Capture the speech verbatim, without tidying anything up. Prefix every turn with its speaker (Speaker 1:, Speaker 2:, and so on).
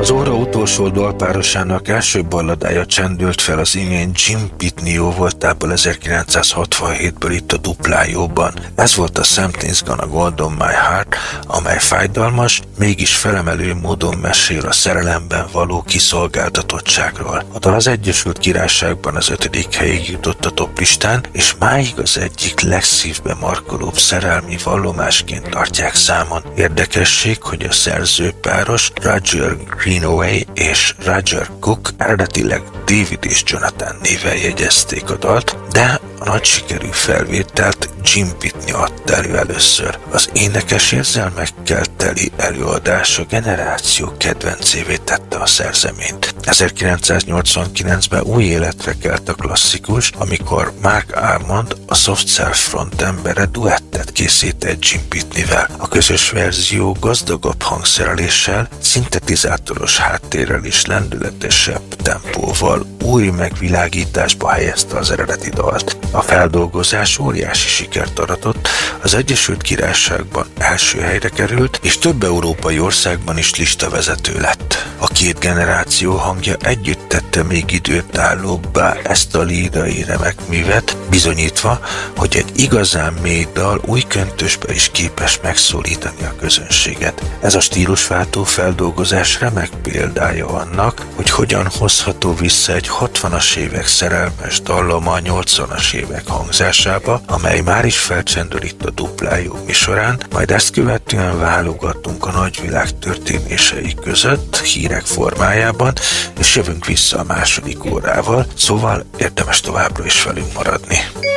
Speaker 1: Az óra utolsó dalpárosának első balladája csendült fel az imént Jim Pitney jóvoltából ezerkilencszázhatvanhétből itt a duplájóban. Ez volt a Something's Gonna Gold on My Heart, amely fájdalmas, mégis felemelő módon mesél a szerelemben való kiszolgáltatottságról. A dal az Egyesült Királyságban az ötödik helyig jutott a toplistán, és máig az egyik legszívbe markolóbb szerelmi vallomásként tartják számon. Érdekesség, hogy a szerzőpáros Roger Greenaway és Roger Cook eredetileg David és Jonathan néven jegyezték a dalt, de a nagy sikerű felvételt Jim Pitney adta elő először. Az énekes érzelmekkel teli előadása generáció kedvencévé tette a szerzeményt. ezerkilencszáznyolcvankilencben új életre kelt a klasszikus, amikor Mark Almond, a Soft Cell frontembere duettet készített Jim Pitneyvel. A közös verzió gazdagabb hangszereléssel, szintetizátoros háttérrel és lendületesebb tempóval új megvilágításba helyezte az eredeti dalt. A feldolgozás óriási sikert aratott, az Egyesült Királyságban első helyre került, és több európai országban is listavezető lett. A két generáció hangja együtt tette még időtállóbbá ezt a lírai remek művet, bizonyítva, hogy egy igazán mély dal új köntösbe is képes megszólítani a közönséget. Ez a stílusváltó feldolgozás remek példája annak, hogy hogyan hozható vissza egy hatvanas évek szerelmes dallama a nyolcvanas évek hangzásába, amely már is felcsendül itt a duplájó műsorán, majd ezt követően válogatunk a nagyvilág történései között, hírek formájában, és jövünk vissza a második órával, szóval érdemes továbbra is velünk maradni.